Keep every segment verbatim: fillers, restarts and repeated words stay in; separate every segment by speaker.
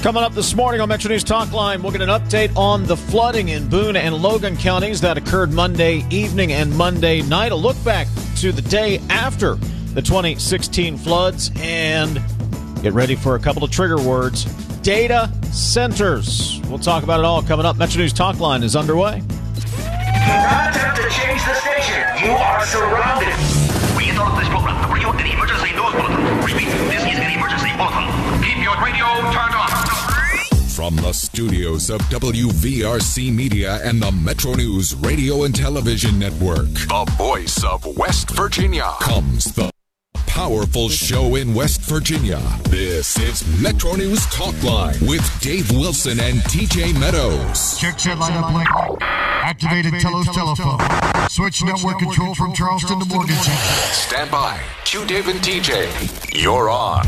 Speaker 1: Coming up this morning on Metro News Talk Line, we'll get an update on the flooding in Boone and Logan counties that occurred Monday evening and Monday night. A look back to the day after the twenty sixteen floods, and get ready for a couple of trigger words. Data centers. We'll talk about it all coming up. Metro News Talk Line is underway.
Speaker 2: Do not attempt to change the station. You are surrounded.
Speaker 3: We interrupt this program to bring you an emergency news bulletin. Repeat, this is an emergency bulletin. Keep your radio turned on.
Speaker 4: From the studios of W V R C Media and the Metro News Radio and Television Network, the voice of West Virginia, comes the powerful show in West Virginia. This is Metro News Talk Line with Dave Wilson and T J Meadows.
Speaker 5: Check set lineup link. Activated Telos telephone. Switch network control from Charleston to Morgantown.
Speaker 4: Stand by. Q Dave and T J. You're on.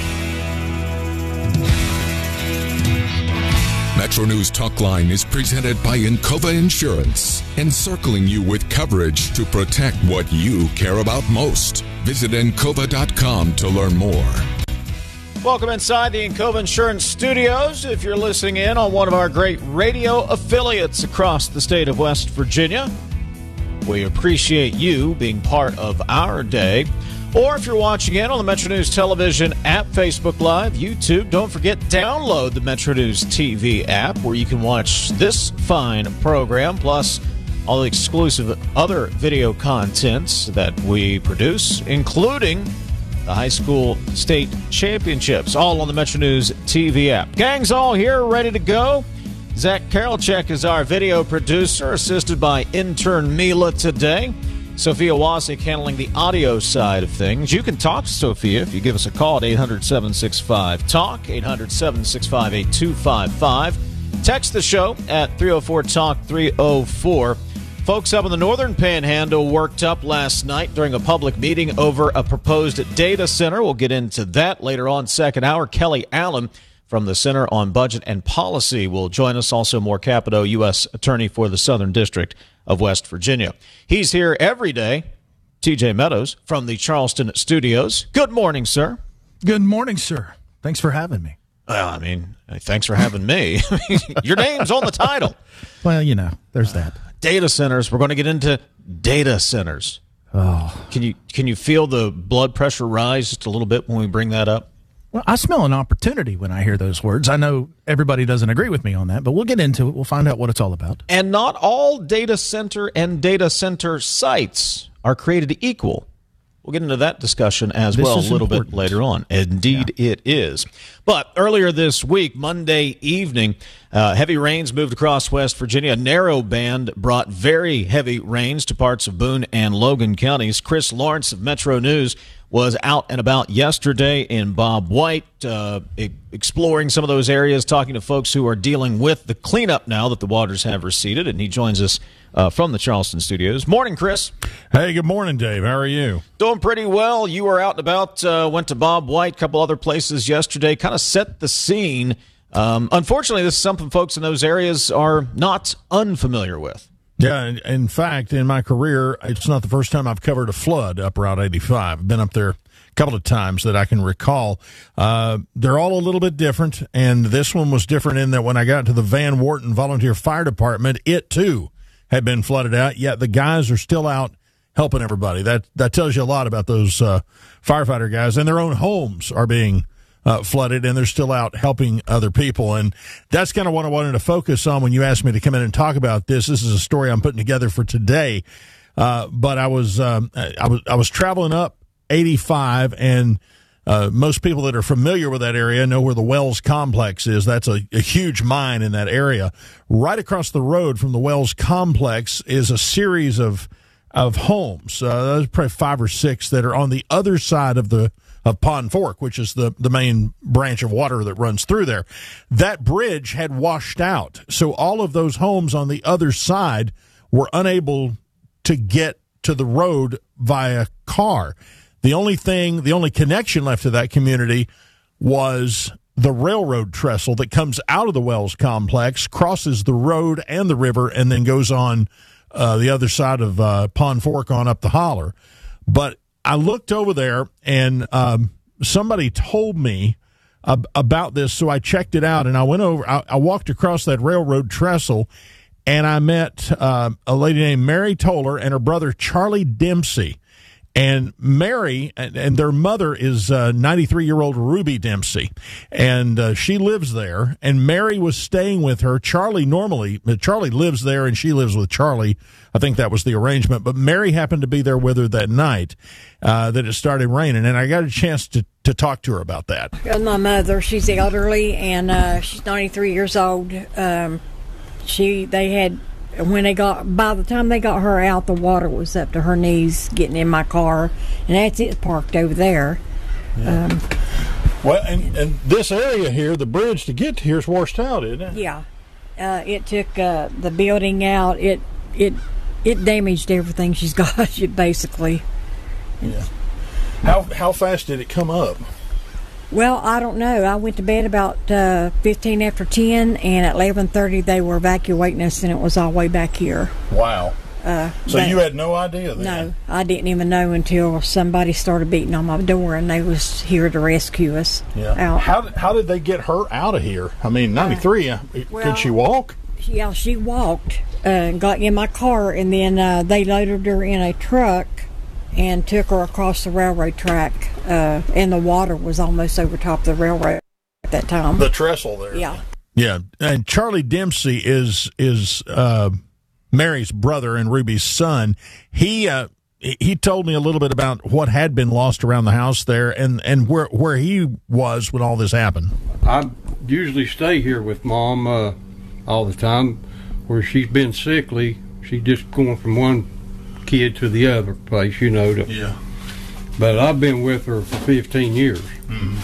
Speaker 4: Metro News Talk Line is presented by Encova Insurance, encircling you with coverage to protect what you care about most. Visit Encova dot com to learn more.
Speaker 1: Welcome inside the Encova Insurance Studios. If you're listening in on one of our great radio affiliates across the state of West Virginia, we appreciate you being part of our day. Or if you're watching in on the Metro News Television app, Facebook Live, YouTube, don't forget, download the Metro News T V app where you can watch this fine program, plus all the exclusive other video contents that we produce, including the high school state championships, all on the Metro News T V app. Gang's all here, ready to go. Zach Karolchek is our video producer, assisted by intern Mila today. Sophia Wasik handling the audio side of things. You can talk to Sophia if you give us a call at eight hundred, seven six five, talk, eight hundred, seven six five, eight two five five. Text the show at three oh four talk, three oh four. Folks up in the Northern Panhandle worked up last night during a public meeting over a proposed data center. We'll get into that later on. Second hour, Kelly Allen from the Center on Budget and Policy will join us. Also, Moore Capito, U S Attorney for the Southern District of West Virginia. He's here every day. T J Meadows from the Charleston studios. Good morning, sir.
Speaker 6: Good morning, sir. Thanks for having me.
Speaker 1: Well, I mean, thanks for having me. Your name's on the title.
Speaker 6: Well, you know, there's that.
Speaker 1: Data centers. We're going to get into data centers.
Speaker 6: Oh,
Speaker 1: Can you can you feel the blood pressure rise just a little bit when we bring that up?
Speaker 6: well, I smell an opportunity when I hear those words. I know everybody doesn't agree with me on that, but we'll get into it. We'll find out what it's all about.
Speaker 1: And not all data center and data center sites are created equal. We'll get into that discussion as
Speaker 6: This
Speaker 1: well a
Speaker 6: is
Speaker 1: little
Speaker 6: important.
Speaker 1: bit later on. Indeed, it is. But earlier this week, Monday evening, uh, heavy rains moved across West Virginia. A narrow band brought very heavy rains to parts of Boone and Logan counties. Chris Lawrence of Metro News was out and about yesterday in Bob White, uh, e- exploring some of those areas, talking to folks who are dealing with the cleanup now that the waters have receded. And he joins us uh, from the Charleston studios. Morning, Chris.
Speaker 7: Hey, good morning, Dave. How are you?
Speaker 1: Doing pretty well. You were out and about, uh, went to Bob White, a couple other places yesterday, kind of set the scene. Um, unfortunately, this is something folks in those areas are not unfamiliar with.
Speaker 7: Yeah, in, in fact, in my career, it's not the first time I've covered a flood up Route eighty-five. I've been up there a couple of times that I can recall. Uh, they're all a little bit different, and this one was different in that when I got to the Van Wharton Volunteer Fire Department, it too had been flooded out, yet the guys are still out helping everybody. That that tells you a lot about those uh, firefighter guys, and their own homes are being Uh, flooded, and they're still out helping other people. And that's kind of what I wanted to focus on when you asked me to come in and talk about this. This is a story I'm putting together for today. Uh, but I was, um, I was, I was traveling up eighty-five, and uh, most people that are familiar with that area know where the Wells Complex is. That's a, a huge mine in that area. Right across the road from the Wells Complex is a series of, of homes. Uh, there's probably five or six that are on the other side of the of Pond Fork, which is the, the main branch of water that runs through there. That bridge had washed out. So all of those homes on the other side were unable to get to the road via car. The only thing, the only connection left to that community was the railroad trestle that comes out of the Wells Complex, crosses the road and the river, and then goes on uh, the other side of uh, Pond Fork on up the holler. But I looked over there, and um, somebody told me ab- about this, so I checked it out, and I went over. I, I walked across that railroad trestle, and I met uh, a lady named Mary Toller and her brother Charlie Dempsey. And Mary and, and their mother is uh, ninety-three-year-old Ruby Dempsey, and uh, she lives there. And Mary was staying with her. Charlie normally, Charlie lives there, and she lives with Charlie. I think that was the arrangement. But Mary happened to be there with her that night uh, that it started raining, and I got a chance to, to talk to her about that.
Speaker 8: My mother, she's elderly, and uh, she's ninety-three years old. Um, she, they had. When they got, by the time they got her out, the water was up to her knees getting in my car, and that's it parked over there.
Speaker 7: Yeah.
Speaker 8: Um,
Speaker 7: well, and, and this area here, the bridge to get to here is washed out, isn't it?
Speaker 8: Yeah. Uh, it took uh, the building out. It it it damaged everything she's got, basically.
Speaker 7: Yeah. How how fast did it come up?
Speaker 8: Well, I don't know. I went to bed about uh, fifteen after ten, and at eleven thirty they were evacuating us, and it was all the way back here.
Speaker 7: Wow.
Speaker 8: Uh,
Speaker 7: so you had no idea then?
Speaker 8: No, I didn't even know until somebody started beating on my door, and they was here to rescue us.
Speaker 7: Yeah.
Speaker 8: Out.
Speaker 7: How how did they get her out of here? I mean, ninety-three. Uh,
Speaker 8: well,
Speaker 7: could she walk?
Speaker 8: Yeah, she walked uh, and got in my car, and then uh, they loaded her in a truck and took her across the railroad track, uh, and the water was almost over top of the railroad at that time.
Speaker 7: The trestle there.
Speaker 8: Yeah.
Speaker 7: Yeah, and Charlie Dempsey is is uh, Mary's brother and Ruby's son. He uh, he told me a little bit about what had been lost around the house there, and, and where where he was when all this happened.
Speaker 9: I usually stay here with Mom uh, all the time. Where she's been sickly, she's just going from one kid to the other place, you know. To,
Speaker 7: yeah.
Speaker 9: But I've been with her for fifteen years.
Speaker 7: Mm-hmm.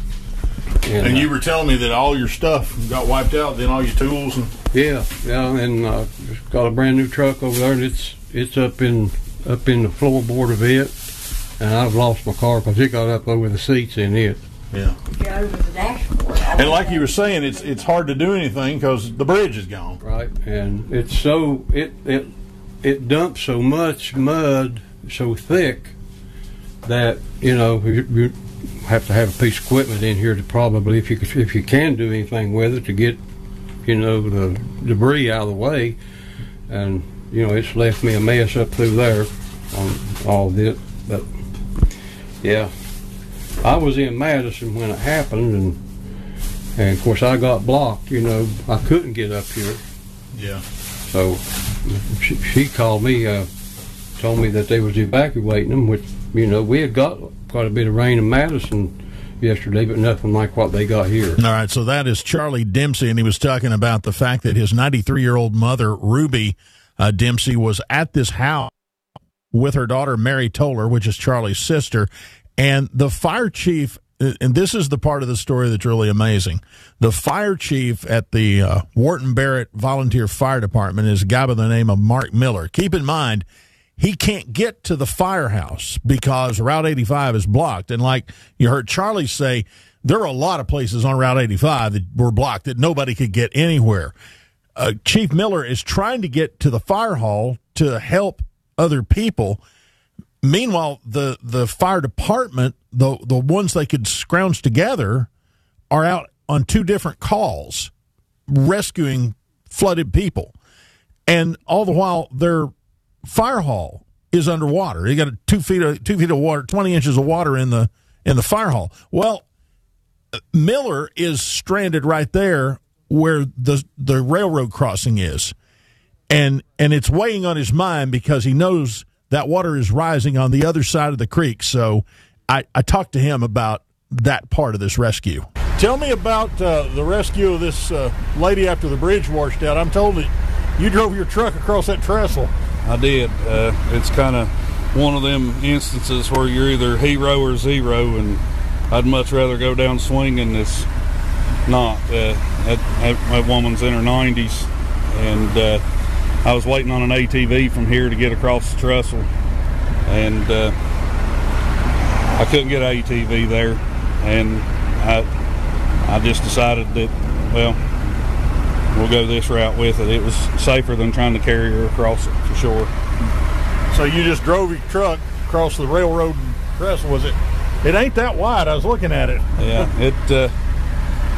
Speaker 9: And,
Speaker 7: and you
Speaker 9: uh,
Speaker 7: were telling me that all your stuff got wiped out, then all your tools and
Speaker 9: yeah, yeah, and uh, just got a brand new truck over there, and it's it's up in up in the floorboard of it, and I've lost my car because it got up over the seats in it.
Speaker 7: Yeah.
Speaker 8: Yeah, over the dashboard.
Speaker 7: And like you were saying, it's it's hard to do anything because the bridge is gone.
Speaker 9: Right, and it's so it it it dumps so much mud so thick that you know you, you have to have a piece of equipment in here to probably, if you if you can do anything with it, to get you know the debris out of the way. And you know it's left me a mess up through there on all this. But yeah, I was in Madison when it happened, and and of course I got blocked. You know I couldn't get up here.
Speaker 7: Yeah.
Speaker 9: So she, she called me, uh, told me that they was evacuating them, which, you know, we had got quite a bit of rain in Madison yesterday, but nothing like what they got here.
Speaker 7: All right, so that is Charlie Dempsey, and he was talking about the fact that his ninety-three-year-old mother, Ruby uh, Dempsey, was at this house with her daughter, Mary Toller, which is Charlie's sister, and the fire chief, and this is the part of the story that's really amazing. The fire chief at the uh, Wharton Barrett Volunteer Fire Department is a guy by the name of Mark Miller. Keep in mind, he can't get to the firehouse because Route eighty-five is blocked. And like you heard Charlie say, there are a lot of places on Route eighty-five that were blocked that nobody could get anywhere. Uh, Chief Miller is trying to get to the fire hall to help other people. Meanwhile, the, the fire department, the the ones they could scrounge together, are out on two different calls rescuing flooded people. And all the while, their fire hall is underwater. You got a two feet of two feet of water, twenty inches of water in the in the fire hall. Well, Miller is stranded right there where the the railroad crossing is, and and it's weighing on his mind because he knows that water is rising on the other side of the creek. So I, I talked to him about that part of this rescue. Tell me about uh, the rescue of this uh, lady after the bridge washed out. I'm told that you drove your truck across that trestle.
Speaker 10: I did. Uh, it's kind of one of them instances where you're either hero or zero, and I'd much rather go down swinging this not. Uh, that, that, that woman's in her nineties, and uh, I was waiting on an A T V from here to get across the trestle, and uh, I couldn't get an A T V there, and I I just decided that, well, we'll go this route with it. It was safer than trying to carry her across it, for sure.
Speaker 7: So you just drove your truck across the railroad trestle, was it? It ain't that wide. I was looking at it.
Speaker 10: Yeah, it uh,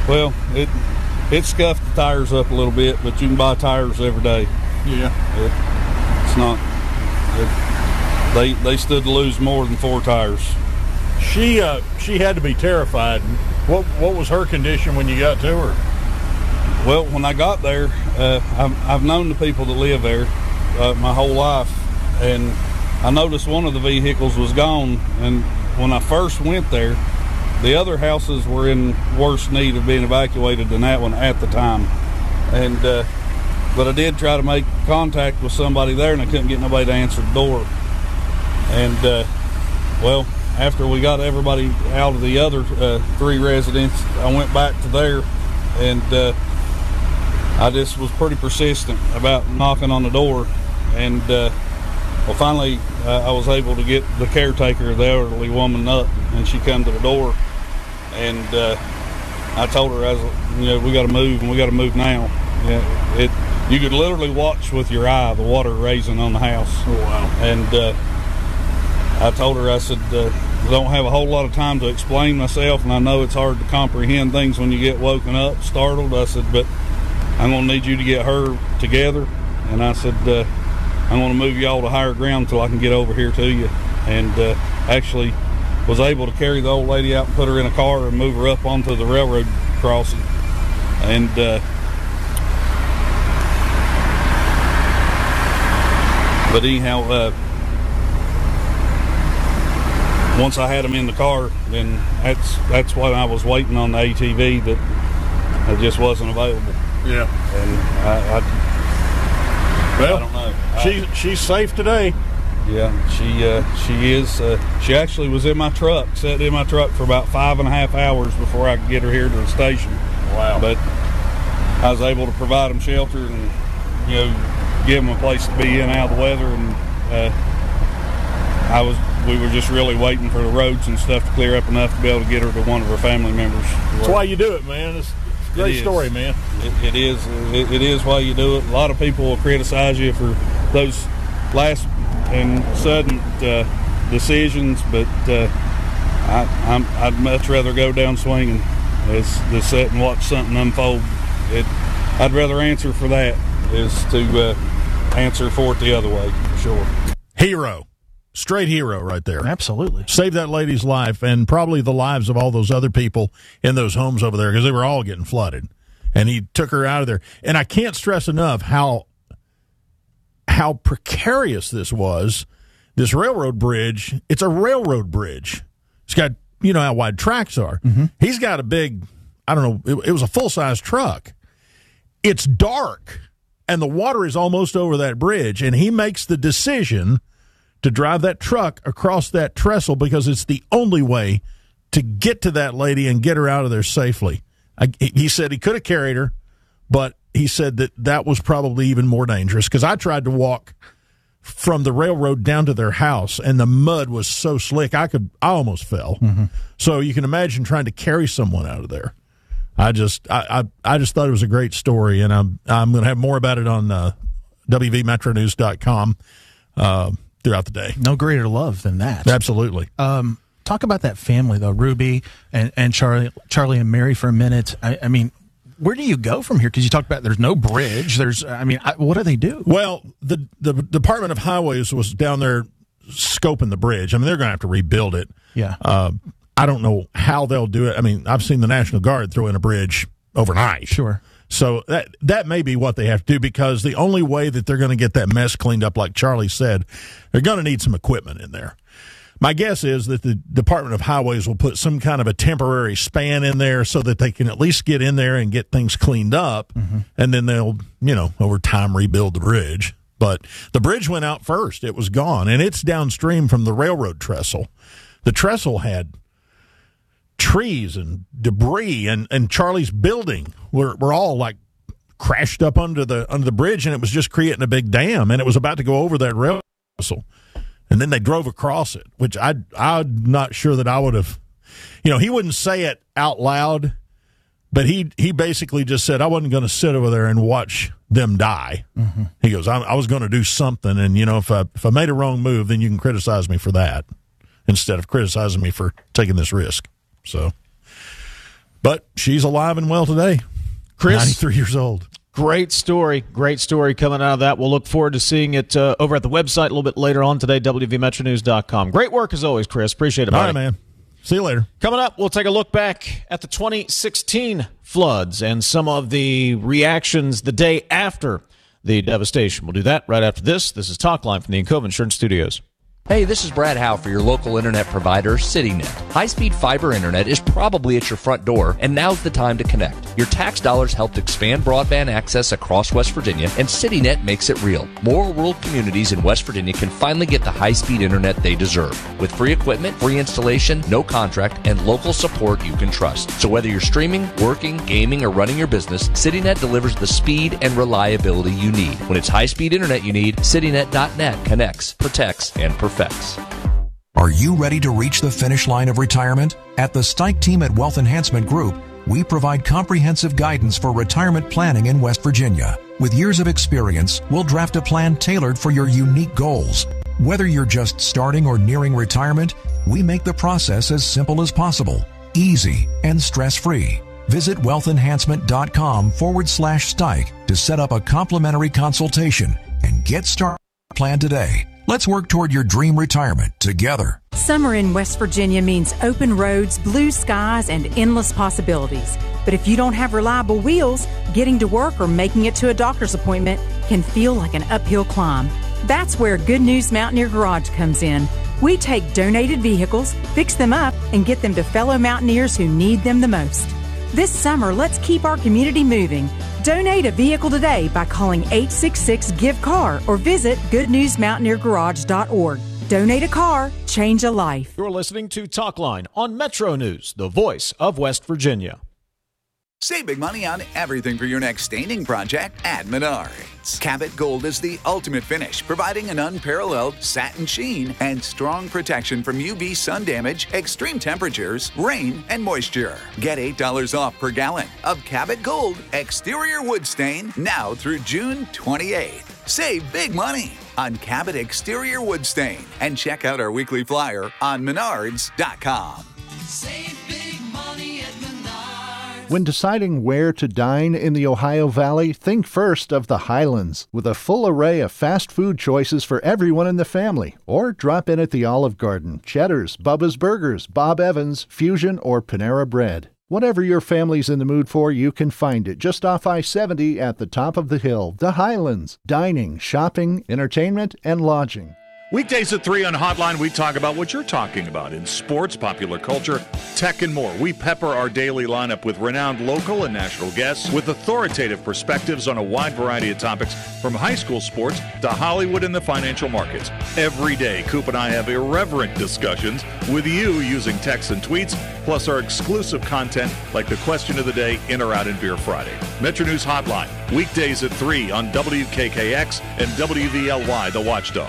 Speaker 10: Well, it it scuffed the tires up a little bit, but you can buy tires every day.
Speaker 7: Yeah.
Speaker 10: It, it's not. It, they they stood to lose more than four tires.
Speaker 7: She uh, she had to be terrified. What what was her condition when you got to her?
Speaker 10: Well, when I got there, uh, I've, I've known the people that live there uh, my whole life, and I noticed one of the vehicles was gone. And when I first went there, the other houses were in worse need of being evacuated than that one at the time. And uh, but I did try to make contact with somebody there, and I couldn't get nobody to answer the door. And uh, well, after we got everybody out of the other uh, three residents, I went back to there, and uh, I just was pretty persistent about knocking on the door. And uh, well, finally, uh, I was able to get the caretaker, the elderly woman, up, and she come to the door. And uh, I told her, I was, you know, we got to move, and we got to move now. Yeah, it you could literally watch with your eye the water raising on the house.
Speaker 7: Oh wow!
Speaker 10: And uh, I told her, I said, uh, I don't have a whole lot of time to explain myself, and I know it's hard to comprehend things when you get woken up, startled. I said, but I'm going to need you to get her together. And I said, uh, I'm going to move y'all to higher ground until I can get over here to you. And uh, actually was able to carry the old lady out and put her in a car and move her up onto the railroad crossing. And uh, but anyhow, uh, once I had them in the car, then that's that's why I was waiting on the A T V that it just wasn't available.
Speaker 7: Yeah.
Speaker 10: And I, I
Speaker 7: well,
Speaker 10: I don't know.
Speaker 7: She
Speaker 10: I,
Speaker 7: she's safe today.
Speaker 10: Yeah, she uh, she is. Uh, she actually was in my truck, sat in my truck for about five and a half hours before I could get her here to the station.
Speaker 7: Wow.
Speaker 10: But I was able to provide them shelter and, you know, give them a place to be in out of the weather. And uh, I was. We were just really waiting for the roads and stuff to clear up enough to be able to get her to one of her family members.
Speaker 7: That's why you do it, man. It's a great story, man.
Speaker 10: It, it is. It, it is why you do it. A lot of people will criticize you for those last and sudden uh, decisions, but uh, I, I'm, I'd much rather go down swinging as to sit and watch something unfold. It, I'd rather answer for that is to uh, answer for it the other way, for sure.
Speaker 7: Hero. Straight hero right there.
Speaker 6: Absolutely.
Speaker 7: Saved that lady's life and probably the lives of all those other people in those homes over there because they were all getting flooded. And he took her out of there. And I can't stress enough how how precarious this was. This railroad bridge, it's a railroad bridge. It's got, you know how wide tracks are. Mm-hmm. He's got a big, I don't know, it, it was a full-size truck. It's dark, and the water is almost over that bridge, and he makes the decision to drive that truck across that trestle because it's the only way to get to that lady and get her out of there safely. I, he said he could have carried her, but he said that that was probably even more dangerous because I tried to walk from the railroad down to their house, and the mud was so slick I could I almost fell. Mm-hmm. So you can imagine trying to carry someone out of there. I just I I, I just thought it was a great story, and I'm I'm going to have more about it on uh, W V metro news dot com. Uh, throughout the day.
Speaker 6: No greater love than that.
Speaker 7: Absolutely.
Speaker 6: Um, talk about that family, though, Ruby and, and Charlie Charlie and Mary for a minute. I, I mean, where do you go from here? Because you talked about there's no bridge. There's, I mean, I, what do they do?
Speaker 7: Well, the, the Department of Highways was down there scoping the bridge. I mean, they're going to have to rebuild it.
Speaker 6: Yeah.
Speaker 7: Uh, I don't know how they'll do it. I mean, I've seen the National Guard throw in a bridge overnight.
Speaker 6: Sure.
Speaker 7: So that that may be what they have to do because the only way that they're going to get that mess cleaned up, like Charlie said, they're going to need some equipment in there. My guess is that the Department of Highways will put some kind of a temporary span in there so that they can at least get in there and get things cleaned up, mm-hmm. and then they'll, you know, over time rebuild the bridge. But the bridge went out first. It was gone, and it's downstream from the railroad trestle. The trestle had trees and debris, and, and Charlie's building were, were all like crashed up under the under the bridge, and it was just creating a big dam, and it was about to go over that rail trestle. And then they drove across it, which I I'm not sure that I would have, you know, he wouldn't say it out loud, but he he basically just said I wasn't going to sit over there and watch them die. Mm-hmm. He goes, I, I was going to do something, and you know, if I if I made a wrong move, then you can criticize me for that instead of criticizing me for taking this risk. So, But she's alive and well today.
Speaker 1: Chris,
Speaker 7: ninety-three years old.
Speaker 1: Great story. Great story coming out of that. We'll look forward to seeing it uh, over at the website a little bit later on today, W V Metro News dot com. Great work as always, Chris. Appreciate it, buddy.
Speaker 7: All right, man. See you later.
Speaker 1: Coming up, we'll take a look back at the twenty sixteen floods and some of the reactions the day after the devastation. We'll do that right after this. This is Talk Line from the Encova Insurance Studios.
Speaker 11: Hey, this is Brad Howe for your local internet provider, CityNet. High-speed fiber internet is probably at your front door, and now's the time to connect. Your tax dollars helped expand broadband access across West Virginia, and CityNet makes it real. More rural communities in West Virginia can finally get the high-speed internet they deserve. With free equipment, free installation, no contract, and local support you can trust. So whether you're streaming, working, gaming, or running your business, CityNet delivers the speed and reliability you need. When it's high-speed internet you need, CityNet dot net connects, protects, and perfects.
Speaker 12: Are you ready to reach the finish line of retirement? At the Stike team at Wealth Enhancement Group, we provide comprehensive guidance for retirement planning in West Virginia. With years of experience, we'll draft a plan tailored for your unique goals. Whether you're just starting or nearing retirement, we make the process as simple as possible, easy, and stress-free. Visit wealthenhancement.com forward slash Stike to set up a complimentary consultation and get started on a plan today. Let's work toward your dream retirement together.
Speaker 13: Summer in West Virginia means open roads, blue skies, and endless possibilities. But if you don't have reliable wheels, getting to work or making it to a doctor's appointment can feel like an uphill climb. That's where Good News Mountaineer Garage comes in. We take donated vehicles, fix them up, and get them to fellow mountaineers who need them the most. This summer, let's keep our community moving. Donate a vehicle today by calling eight six six, give car or visit good news mountaineer garage dot org. Donate a car, change a life.
Speaker 1: You're listening to Talk Line on Metro News, the voice of West Virginia.
Speaker 14: Save big money on everything for your next staining project at Menards. Cabot Gold is the ultimate finish, providing an unparalleled satin sheen and strong protection from U V sun damage, extreme temperatures, rain, and moisture. Get eight dollars off per gallon of Cabot Gold exterior wood stain now through June twenty-eighth. Save big money on Cabot exterior wood stain and check out our weekly flyer on menards dot com.
Speaker 15: Save big money at Menards.
Speaker 16: When deciding where to dine in the Ohio Valley, think first of the Highlands, with a full array of fast food choices for everyone in the family. Or drop in at the Olive Garden, Cheddar's, Bubba's Burgers, Bob Evans, Fusion, or Panera Bread. Whatever your family's in the mood for, you can find it just off I seventy at the top of the hill. The Highlands. Dining, shopping, entertainment, and lodging.
Speaker 17: Weekdays at three on Hotline, we talk about what you're talking about in sports, popular culture, tech, and more. We pepper our daily lineup with renowned local and national guests with authoritative perspectives on a wide variety of topics, from high school sports to Hollywood and the financial markets. Every day, Coop and I have irreverent discussions with you using texts and tweets, plus our exclusive content like the question of the day, In or Out in Beer Friday. Metro News Hotline, weekdays at three on W K K X and W V L Y, The Watchdog.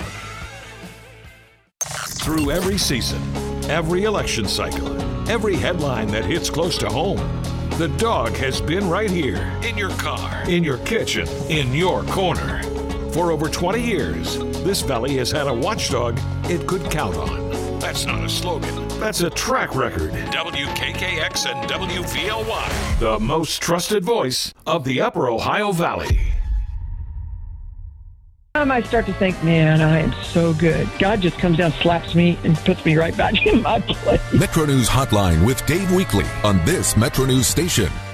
Speaker 18: Through every season, every election cycle, every headline that hits close to home, the dog has been right here, in your car, in your kitchen, in your corner. For over twenty years, this valley has had a watchdog it could count on. That's not a slogan, that's a track record. W K K X and W V L Y, the most trusted voice of the Upper Ohio Valley.
Speaker 19: I start to think, man, I am so good. God just comes down, slaps me, and puts me right back in my place.
Speaker 4: Metro News Hotline with Dave Weekly on this Metro News station.